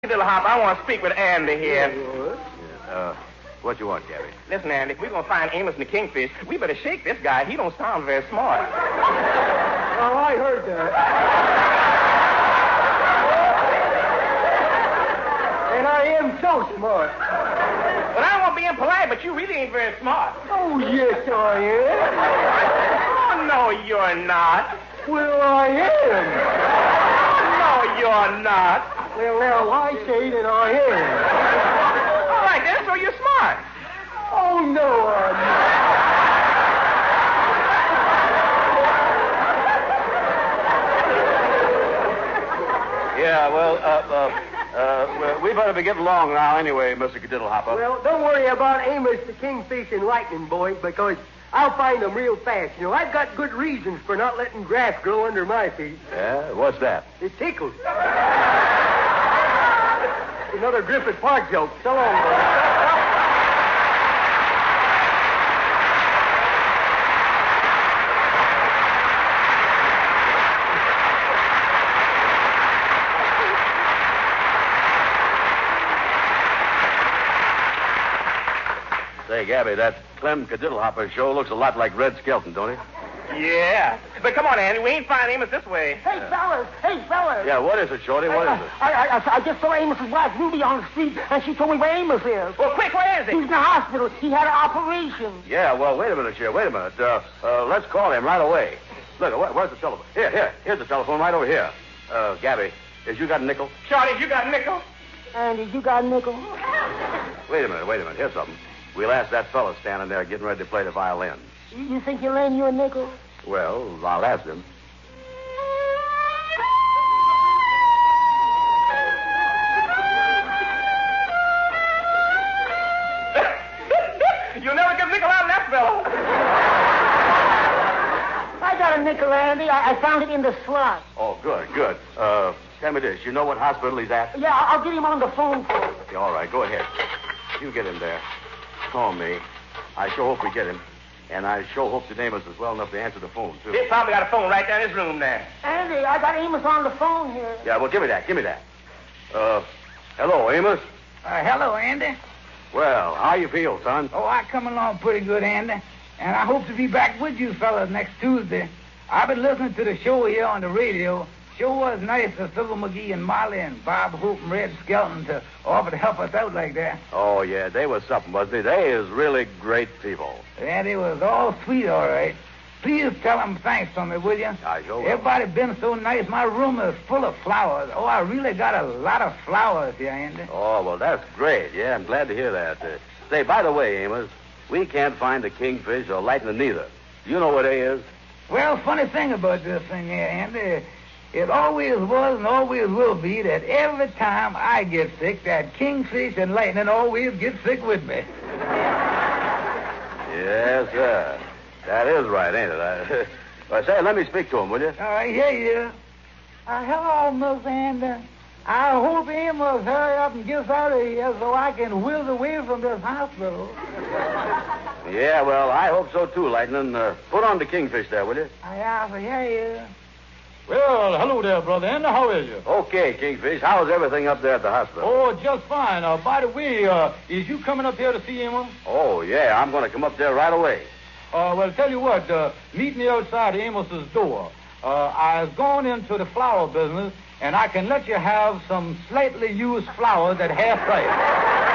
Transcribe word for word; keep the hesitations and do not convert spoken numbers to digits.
Little Hop, I want to speak with Andy here. Yeah, uh, what you want, Gabby? Listen, Andy, if we're going to find Amos and the Kingfish, we better shake this guy. He don't sound very smart. Oh, I heard that. And I am so smart. But I don't want to be impolite, but you really ain't very smart. Oh, yes, I am. Oh, no, you're not. Well, I am. No, you're not. Well, now, I say that I am. All right, then, so you're smart. Oh, no, I'm not. Yeah, well, uh, uh, uh, we better be getting along now anyway, Mister Diddlehopper. Well, don't worry about Amos the Kingfish and Lightning, boys, because I'll find them real fast. You know, I've got good reasons for not letting grass grow under my feet. Yeah? What's that? It tickles. Another Griffith Park joke. So long, boys. Say, Gabby, that Clem Diddlehopper show looks a lot like Red Skelton, don't it? Yeah. But come on, Andy, we ain't finding Amos this way. Hey, fellas. Hey, fellas. Yeah, what is it, Shorty? What I, is it? I, I, I, I just saw Amos's wife, Ruby, on the street, and she told me where Amos is. Well, quick, where is he? He's in the hospital. He had an operation. Yeah, well, wait a minute, here. Wait a minute. Uh, uh, let's call him right away. Look, where, where's the telephone? Here, here. Here's the telephone right over here. Uh, Gabby, has you got a nickel? Shorty, you got a nickel? Andy, you got a nickel? Wait a minute, wait a minute. Here's something. We'll ask that fellow standing there getting ready to play the violin. You, you think he'll lend you a nickel? Well, I'll ask him. You'll never get a nickel out of that fellow. I got a nickel, Andy. I, I found it in the slot. Oh, good, good. Uh, tell me this. You know what hospital he's at? Yeah, I'll, I'll get him on the phone for you. Yeah, all right, go ahead. You get him there. Call me. I sure hope we get him. And I sure hope that Amos is well enough to answer the phone, too. He's probably got a phone right down his room there. Andy, I got Amos on the phone here. Yeah, well, give me that. Give me that. Uh, hello, Amos. Uh, hello, Andy. Well, how you feel, son? Oh, I come along pretty good, Andy. And I hope to be back with you fellas next Tuesday. I've been listening to the show here on the radio. Sure was nice of Silver McGee and Molly and Bob Hope and Red Skelton to offer to help us out like that. Oh, yeah, they was something, wasn't they? They is really great people. And it was all sweet, all right. Please tell them thanks for me, will you? I sure will. Everybody been so nice. My room is full of flowers. Oh, I really got a lot of flowers here, Andy. Oh, well, that's great. Yeah, I'm glad to hear that. Uh, say, by the way, Amos, we can't find the Kingfish or Lightning neither. You know where they is? Well, funny thing about this thing here, Andy, it always was and always will be that every time I get sick, that Kingfish and Lightning always get sick with me. Yes, sir. That is right, ain't it? I, well, say, let me speak to him, will you? All right, here you are. Uh, hello, Miss Andy. I hope Amos hurry up and gets out of here so I can whiz away from this hospital. Yeah, well, I hope so, too, Lightning. Uh, put on the Kingfish there, will you? Yeah, so here you are. Well, hello there, Brother Andy. How is you? Okay, Kingfish. How's everything up there at the hospital? Oh, just fine. Uh, by the way, uh, is you coming up here to see Amos? Oh, yeah, I'm going to come up there right away. Uh, well, tell you what, uh, meet me outside Amos's door. Uh, I've gone into the flower business, and I can let you have some slightly used flowers at half price.